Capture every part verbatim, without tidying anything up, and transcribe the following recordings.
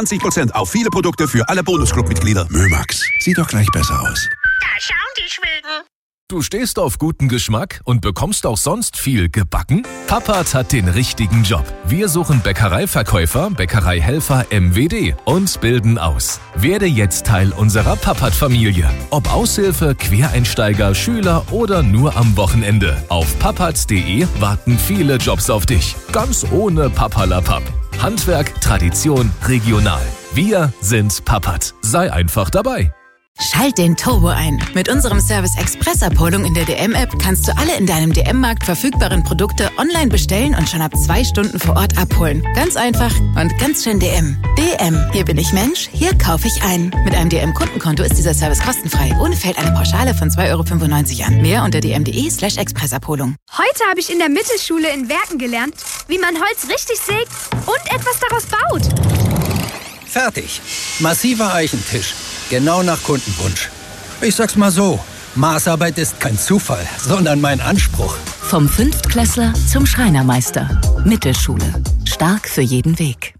zwanzig Prozent auf viele Produkte für alle Bonusclub-Mitglieder. Mömax, sieht doch gleich besser aus. Da schauen die Schweden. Du stehst auf guten Geschmack und bekommst auch sonst viel gebacken? Papert hat den richtigen Job. Wir suchen Bäckereiverkäufer, Bäckereihelfer M W D und bilden aus. Werde jetzt Teil unserer Papert-Familie. Ob Aushilfe, Quereinsteiger, Schüler oder nur am Wochenende. Auf papert punkt de warten viele Jobs auf dich. Ganz ohne Papperlapapp. Handwerk, Tradition, regional. Wir sind Papert. Sei einfach dabei. Schalt den Turbo ein. Mit unserem Service Express-Abholung in der D M-App kannst du alle in deinem D M-Markt verfügbaren Produkte online bestellen und schon ab zwei Stunden vor Ort abholen. Ganz einfach und ganz schön D M. D M, hier bin ich Mensch, hier kaufe ich ein. Mit einem D M-Kundenkonto ist dieser Service kostenfrei. Ohne fällt eine Pauschale von zwei Euro fünfundneunzig an. Mehr unter dm.de slash Expressabholung. Heute habe ich in der Mittelschule in Werken gelernt, wie man Holz richtig sägt und etwas daraus baut. Fertig. Massiver Eichentisch. Genau nach Kundenwunsch. Ich sag's mal so, Maßarbeit ist kein Zufall, sondern mein Anspruch. Vom Fünftklässler zum Schreinermeister. Mittelschule. Stark für jeden Weg.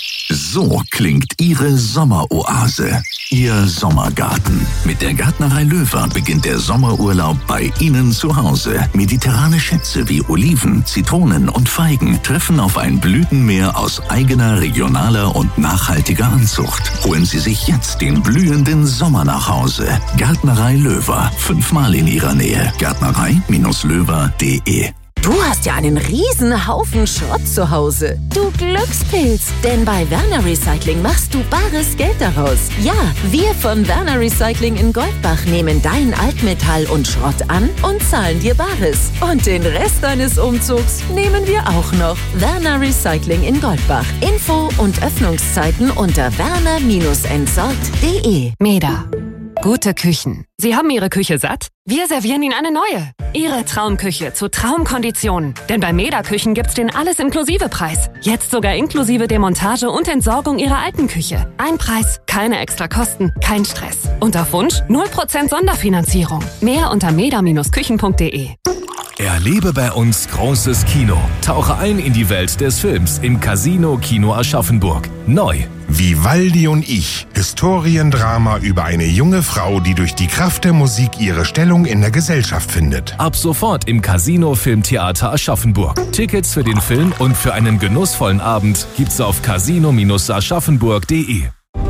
So klingt Ihre Sommeroase, Ihr Sommergarten. Mit der Gärtnerei Löwer beginnt der Sommerurlaub bei Ihnen zu Hause. Mediterrane Schätze wie Oliven, Zitronen und Feigen treffen auf ein Blütenmeer aus eigener, regionaler und nachhaltiger Anzucht. Holen Sie sich jetzt den blühenden Sommer nach Hause. Gärtnerei Löwer, fünfmal in Ihrer Nähe. Gärtnerei Löwer punkt de. Du hast ja einen riesen Haufen Schrott zu Hause. Du Glückspilz. Denn bei Werner Recycling machst du bares Geld daraus. Ja, wir von Werner Recycling in Goldbach nehmen dein Altmetall und Schrott an und zahlen dir Bares. Und den Rest deines Umzugs nehmen wir auch noch. Werner Recycling in Goldbach. Info und Öffnungszeiten unter werner entsorgt punkt de. Meda. Gute Küchen. Sie haben Ihre Küche satt? Wir servieren Ihnen eine neue. Ihre Traumküche zu Traumkonditionen. Denn bei Meda Küchen gibt's den Alles-Inklusive-Preis. Jetzt sogar inklusive Demontage und Entsorgung Ihrer alten Küche. Ein Preis, keine extra Kosten, kein Stress. Und auf Wunsch null Prozent Sonderfinanzierung. Mehr unter meda Bindestrich küchen punkt de. Erlebe bei uns großes Kino. Tauche ein in die Welt des Films im Casino Kino Aschaffenburg. Neu. Vivaldi und ich. Historiendrama über eine junge Frau, die durch die Kraft der Musik ihre Stellung in der Gesellschaft findet. Ab sofort im Casino Filmtheater Aschaffenburg. Tickets für den Film und für einen genussvollen Abend gibt's auf casino aschaffenburg punkt de.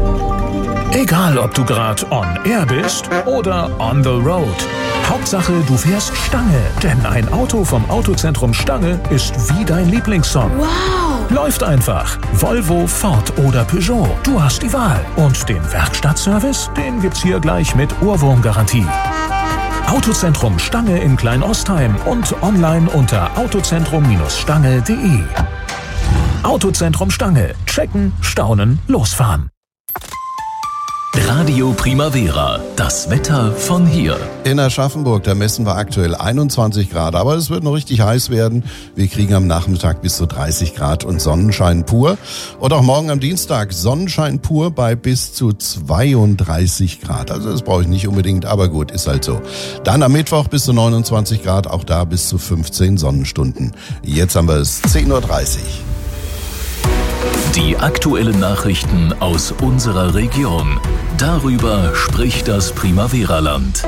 Egal, ob du gerade on air bist oder on the road. Hauptsache, du fährst Stange. Denn ein Auto vom Autozentrum Stange ist wie dein Lieblingssong. Wow! Läuft einfach. Volvo, Ford oder Peugeot. Du hast die Wahl. Und den Werkstattservice, den gibt's hier gleich mit Ohrwurmgarantie. Autozentrum Stange in Kleinostheim und online unter autozentrum Stange punkt de. Autozentrum Stange. Checken, staunen, losfahren. Radio Primavera, das Wetter von hier. In Aschaffenburg, da messen wir aktuell einundzwanzig Grad, aber es wird noch richtig heiß werden. Wir kriegen am Nachmittag bis zu dreißig Grad und Sonnenschein pur. Und auch morgen am Dienstag Sonnenschein pur bei bis zu zweiunddreißig Grad. Also das brauche ich nicht unbedingt, aber gut, ist halt so. Dann am Mittwoch bis zu neunundzwanzig Grad, auch da bis zu fünfzehn Sonnenstunden. Jetzt haben wir es zehn Uhr dreißig. Die aktuellen Nachrichten aus unserer Region. Darüber spricht das Primavera-Land.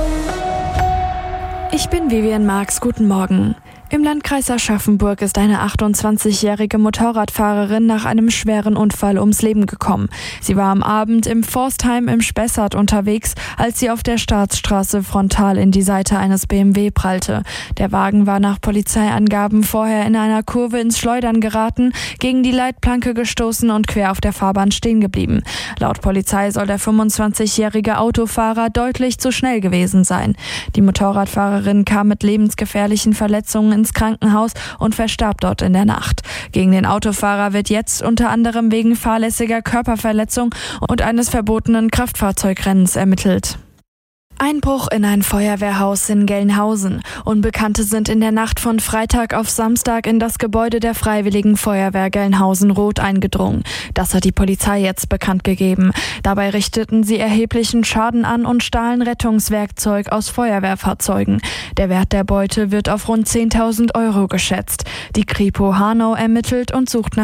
Ich bin Vivian Marx, guten Morgen. Im Landkreis Aschaffenburg ist eine achtundzwanzigjährige Motorradfahrerin nach einem schweren Unfall ums Leben gekommen. Sie war am Abend im Forstheim im Spessart unterwegs, als sie auf der Staatsstraße frontal in die Seite eines B M W prallte. Der Wagen war nach Polizeiangaben vorher in einer Kurve ins Schleudern geraten, gegen die Leitplanke gestoßen und quer auf der Fahrbahn stehen geblieben. Laut Polizei soll der fünfundzwanzigjährige Autofahrer deutlich zu schnell gewesen sein. Die Motorradfahrerin kam mit lebensgefährlichen Verletzungen ins Krankenhaus und verstarb dort in der Nacht. Gegen den Autofahrer wird jetzt unter anderem wegen fahrlässiger Körperverletzung und eines verbotenen Kraftfahrzeugrennens ermittelt. Einbruch in ein Feuerwehrhaus in Gelnhausen. Unbekannte sind in der Nacht von Freitag auf Samstag in das Gebäude der Freiwilligen Feuerwehr Gelnhausen-Roth eingedrungen. Das hat die Polizei jetzt bekannt gegeben. Dabei richteten sie erheblichen Schaden an und stahlen Rettungswerkzeug aus Feuerwehrfahrzeugen. Der Wert der Beute wird auf rund zehntausend Euro geschätzt. Die Kripo Hanau ermittelt und sucht nach